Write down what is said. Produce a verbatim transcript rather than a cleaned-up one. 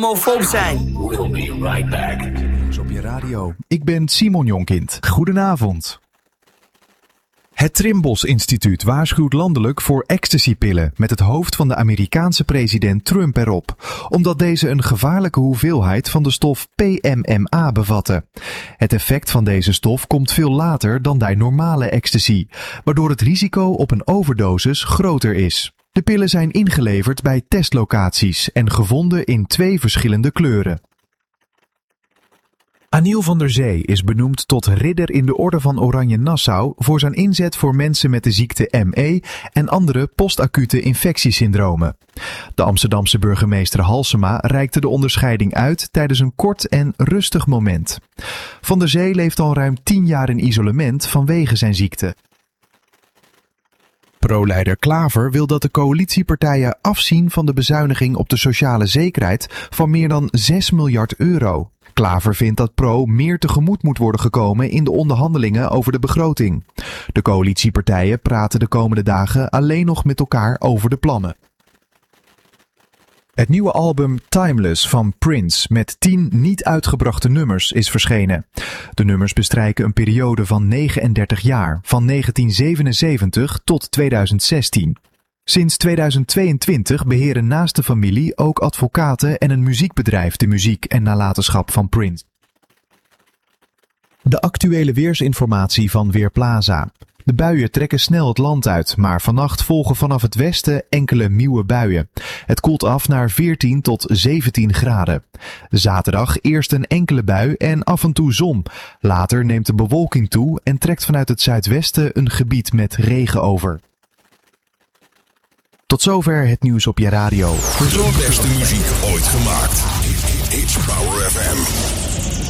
homofoob zijn. We'll be right back. Nieuws op je radio. Ik ben Simon Jonkind. Goedenavond. Het Trimbos Instituut waarschuwt landelijk voor ecstasypillen met het hoofd van de Amerikaanse president Trump erop, omdat deze een gevaarlijke hoeveelheid van de stof P M M A bevatten. Het effect van deze stof komt veel later dan bij normale ecstasy, waardoor het risico op een overdosis groter is. De pillen zijn ingeleverd bij testlocaties en gevonden in twee verschillende kleuren. Aniel van der Zee is benoemd tot ridder in de Orde van Oranje Nassau voor zijn inzet voor mensen met de ziekte M E en andere postacute infectiesyndromen. De Amsterdamse burgemeester Halsema reikte de onderscheiding uit tijdens een kort en rustig moment. Van der Zee leeft al ruim tien jaar in isolement vanwege zijn ziekte. Pro-leider Klaver wil dat de coalitiepartijen afzien van de bezuiniging op de sociale zekerheid van meer dan zes miljard euro. Klaver vindt dat Pro meer tegemoet moet worden gekomen in de onderhandelingen over de begroting. De coalitiepartijen praten de komende dagen alleen nog met elkaar over de plannen. Het nieuwe album Timeless van Prince met tien niet uitgebrachte nummers is verschenen. De nummers bestrijken een periode van negenendertig jaar, van negentien zevenenzeventig tot tweeduizend zestien. Sinds tweeduizend tweeëntwintig beheren naast de familie ook advocaten en een muziekbedrijf de muziek en nalatenschap van Prince. De actuele weersinformatie van Weerplaza. De buien trekken snel het land uit, maar vannacht volgen vanaf het westen enkele nieuwe buien. Het koelt af naar veertien tot zeventien graden. Zaterdag eerst een enkele bui en af en toe zon. Later neemt de bewolking toe en trekt vanuit het zuidwesten een gebied met regen over. Tot zover het nieuws op je radio. De beste muziek ooit gemaakt. It's Power F M.